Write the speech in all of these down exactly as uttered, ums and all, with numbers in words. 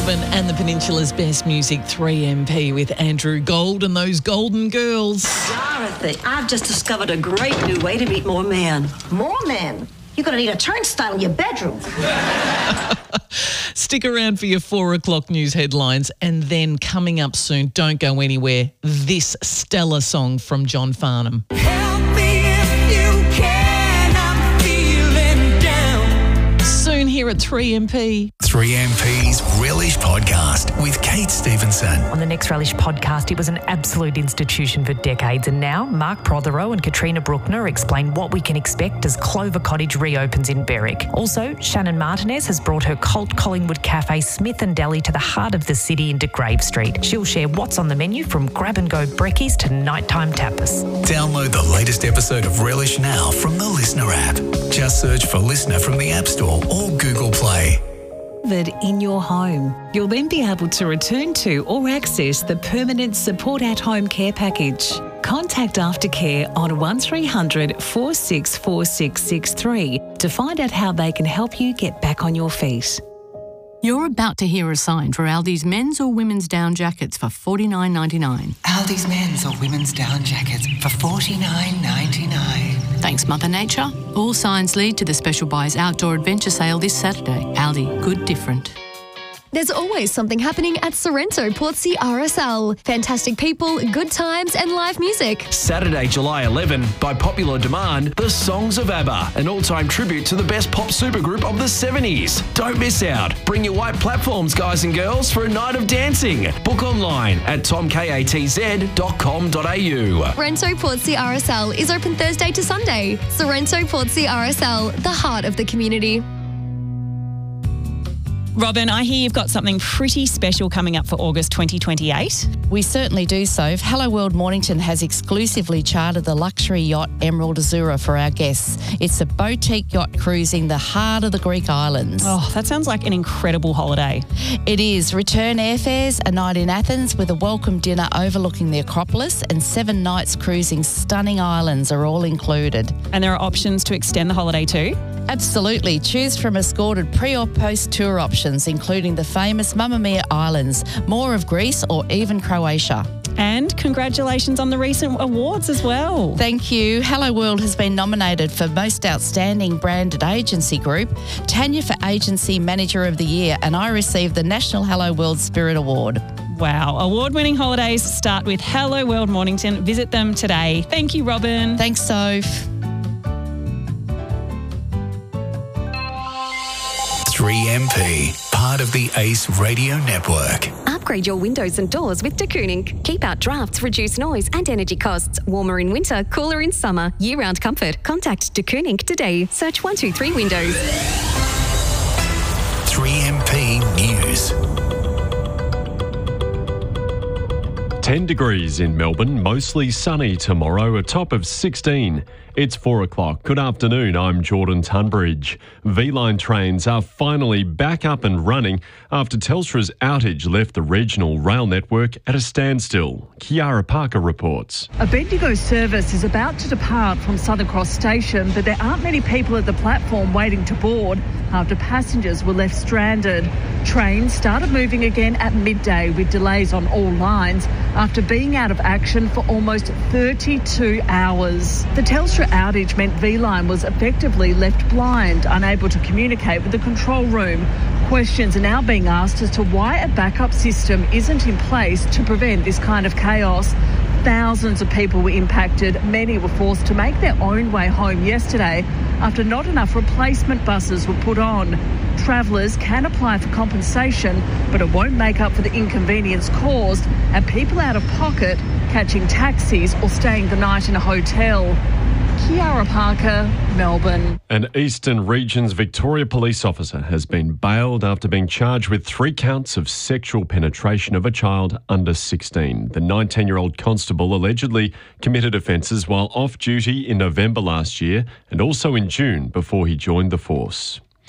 Melbourne and the Peninsula's best music, three M P with Andrew Gold and those Golden Girls. Dorothy, I've just discovered a great new way to meet more men. More men? You're going to need a turnstile in your bedroom. Stick around for your four o'clock news headlines, and then coming up soon, don't go anywhere, this stellar song from John Farnham. Help me if you can, I'm feeling down. Soon here at three M P. three M P's Relish Podcast with Kate Stevenson. On the next Relish Podcast, it was an absolute institution for decades, and now Mark Prothero and Katrina Bruckner explain what we can expect as Clover Cottage reopens in Berwick. Also, Shannon Martinez has brought her cult Collingwood cafe Smith and Deli to the heart of the city into Grave Street. She'll share what's on the menu from grab-and-go brekkies to nighttime tapas. Download the latest episode of Relish now from the Listener app. Just search for Listener from the App Store or Google Play. In your home. You'll then be able to return to or access the permanent support at home care package. Contact Aftercare on one three hundred, four six four six six three to find out how they can help you get back on your feet. You're about to hear a sign for Aldi's men's or women's down jackets for forty-nine ninety-nine. Aldi's men's or women's down jackets for forty-nine ninety-nine. Thanks, Mother Nature. All signs lead to the Special Buys Outdoor Adventure Sale this Saturday. Aldi, good different. There's always something happening at Sorrento Portsea R S L. Fantastic people, good times and live music. Saturday, July eleventh, by popular demand, the Songs of ABBA, an all-time tribute to the best pop supergroup of the seventies. Don't miss out. Bring your white platforms, guys and girls, for a night of dancing. Book online at tom katz dot com dot a u. Sorrento Portsea R S L is open Thursday to Sunday. Sorrento Portsea R S L, the heart of the community. Robin, I hear you've got something pretty special coming up for August twenty twenty-eight. We certainly do so. Hello World Mornington has exclusively chartered the luxury yacht Emerald Azura for our guests. It's a boutique yacht cruising the heart of the Greek islands. Oh, that sounds like an incredible holiday. It is. Return airfares, a night in Athens with a welcome dinner overlooking the Acropolis, and seven nights cruising stunning islands are all included. And there are options to extend the holiday too? Absolutely. Choose from escorted pre or post tour options, including the famous Mamma Mia Islands, more of Greece, or even Croatia. And congratulations on the recent awards as well. Thank you. Hello World has been nominated for Most Outstanding Branded Agency Group, Tanya for Agency Manager of the Year, and I received the National Hello World Spirit Award. Wow. Award-winning holidays start with Hello World Mornington. Visit them today. Thank you, Robin. Thanks, Soph. three M P, part of the Ace Radio Network. Upgrade your windows and doors with De Kooning. Keep out drafts, reduce noise and energy costs. Warmer in winter, cooler in summer. Year-round comfort. Contact De Kooning today. Search one two three Windows. three M P News. ten degrees in Melbourne, mostly sunny tomorrow, a top of sixteen. It's four o'clock. Good afternoon, I'm Jordan Tunbridge. V-Line trains are finally back up and running after Telstra's outage left the regional rail network at a standstill. Kiara Parker reports. A Bendigo service is about to depart from Southern Cross Station, but there aren't many people at the platform waiting to board after passengers were left stranded. Trains started moving again at midday with delays on all lines after being out of action for almost thirty-two hours. The Telstra outage meant V-Line was effectively left blind, unable to communicate with the control room. Questions are now being asked as to why a backup system isn't in place to prevent this kind of chaos. Thousands of people were impacted. Many were forced to make their own way home yesterday after not enough replacement buses were put on. Travellers can apply for compensation, but it won't make up for the inconvenience caused and people out of pocket catching taxis or staying the night in a hotel. Kiara Parker, Melbourne. An Eastern Region's Victoria police officer has been bailed after being charged with three counts of sexual penetration of a child under sixteen. The nineteen-year-old constable allegedly committed offences while off duty in November last year and also in June before he joined the force.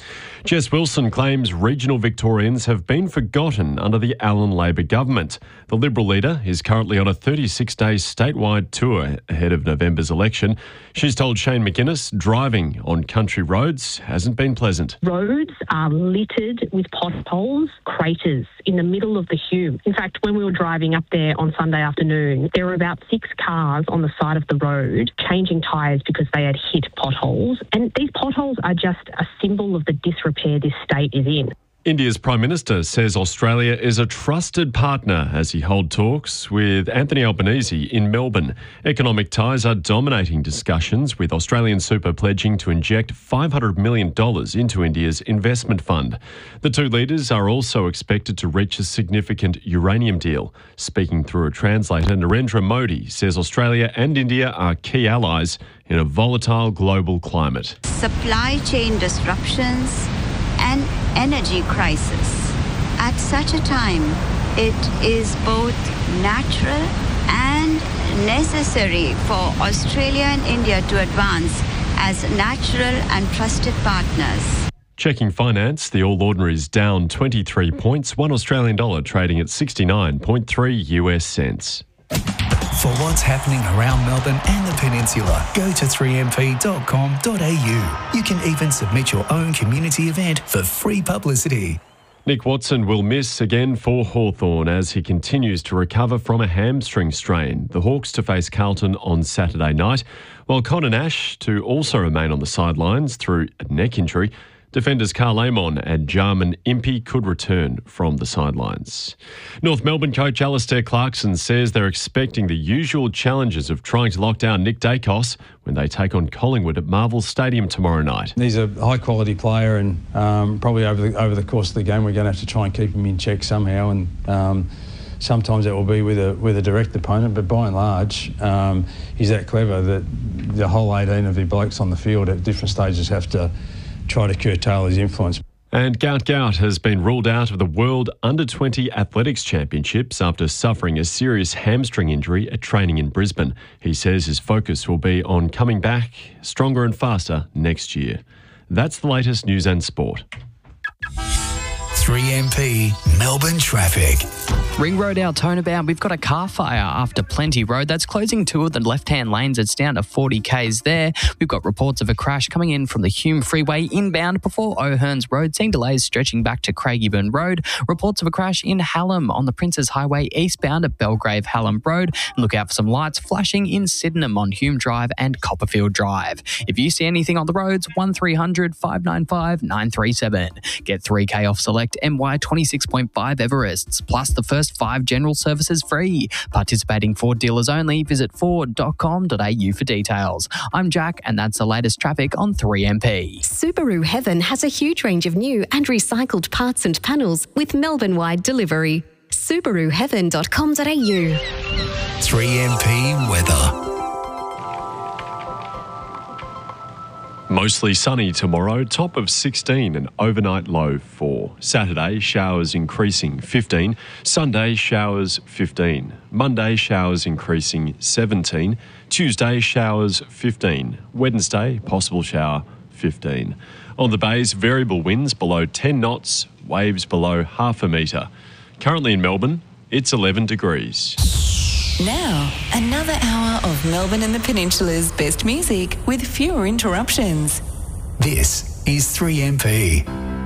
Jess Wilson claims regional Victorians have been forgotten under the Allan Labor government. The Liberal leader is currently on a thirty-six day statewide tour ahead of November's election. She's told Shane McGuinness driving on country roads hasn't been pleasant. Roads are littered with potholes, craters in the middle of the Hume. In fact, when we were driving up there on Sunday afternoon, there were about six cars on the side of the road changing tyres because they had hit potholes. And these potholes are just a symbol of the disrepair this state is in. India's Prime Minister says Australia is a trusted partner as he holds talks with Anthony Albanese in Melbourne. Economic ties are dominating discussions, with Australian Super pledging to inject five hundred million dollars into India's investment fund. The two leaders are also expected to reach a significant uranium deal. Speaking through a translator, Narendra Modi says Australia and India are key allies in a volatile global climate. Supply chain disruptions and energy crisis. At such a time, it is both natural and necessary for Australia and India to advance as natural and trusted partners. Checking finance, the All Ordinaries down twenty-three points, one Australian dollar trading at sixty-nine point three U S cents. For what's happening around Melbourne and the Peninsula, go to three m p dot com dot a u. You can even submit your own community event for free publicity. Nick Watson will miss again for Hawthorn as he continues to recover from a hamstring strain. The Hawks to face Carlton on Saturday night, while Connor Nash to also remain on the sidelines through a neck injury. Defenders Carl Amon and Jarman Impey could return from the sidelines. North Melbourne coach Alistair Clarkson says they're expecting the usual challenges of trying to lock down Nick Dacos when they take on Collingwood at Marvel Stadium tomorrow night. He's a high-quality player, and um, probably over the, over the course of the game we're going to have to try and keep him in check somehow, and um, sometimes that will be with a with a direct opponent, but by and large um, he's that clever that the whole eighteen of the blokes on the field at different stages have to try to curtail his influence. And Gout Gout has been ruled out of the World Under twenty Athletics Championships after suffering a serious hamstring injury at training in Brisbane. He says his focus will be on coming back stronger and faster next year. That's the latest news and sport. three M P Melbourne traffic. Ring Road Altona bound, we've got a car fire after Plenty Road. That's closing two of the left-hand lanes. It's down to forty kays there. We've got reports of a crash coming in from the Hume Freeway inbound before O'Hearns Road, seeing delays stretching back to Craigieburn Road. Reports of a crash in Hallam on the Princes Highway eastbound at Belgrave Hallam Road. And look out for some lights flashing in Sydenham on Hume Drive and Copperfield Drive. If you see anything on the roads, one three hundred, five nine five, nine three seven. Get three k off select M Y twenty-six point five Everests, plus the first five general services free. Participating Ford dealers only. Visit ford dot com dot a u for details. I'm Jack, and that's the latest traffic on three M P. Subaru Heaven has a huge range of new and recycled parts and panels with Melbourne-wide delivery. subaru heaven dot com dot a u. three M P weather. Mostly sunny tomorrow, top of sixteen and overnight low four. Saturday, showers increasing fifteen. Sunday, showers fifteen. Monday, showers increasing seventeen. Tuesday, showers fifteen. Wednesday, possible shower fifteen. On the bays, variable winds below ten knots, waves below half a metre. Currently in Melbourne, it's eleven degrees. Now, another hour of Melbourne and the Peninsula's best music with fewer interruptions. This is three M P.